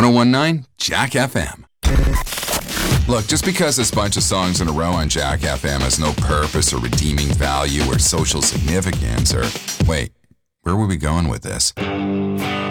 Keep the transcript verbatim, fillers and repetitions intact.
ten Jack F M. Look, just because this bunch of songs in a row on Jack F M has no purpose or redeeming value or social significance or... Wait, where were we going with this?